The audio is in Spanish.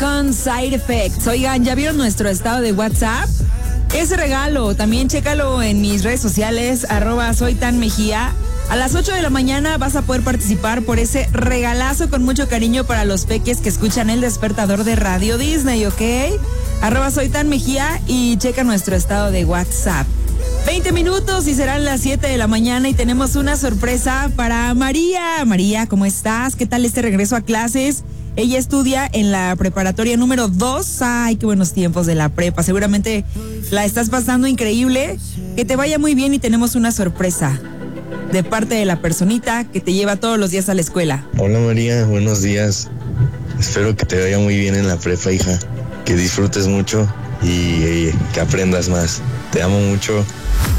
con Side Effects. Oigan, ¿ya vieron nuestro estado de WhatsApp? Ese regalo, también chécalo en mis redes sociales, @soytanmejía. A las 8 de la mañana vas a poder participar por ese regalazo con mucho cariño para los peques que escuchan El Despertador de Radio Disney, ¿ok? @soytanmejía y checa nuestro estado de WhatsApp. 20 minutos y serán las 7 de la mañana y tenemos una sorpresa para María. María, ¿cómo estás? ¿Qué tal este regreso a clases? Ella estudia en la preparatoria número 2. Ay, qué buenos tiempos de la prepa. Seguramente la estás pasando increíble. Que te vaya muy bien y tenemos una sorpresa de parte de la personita que te lleva todos los días a la escuela. Hola María, buenos días. Espero que te vaya muy bien en la prepa, hija. Que disfrutes mucho y que aprendas más. Te amo mucho.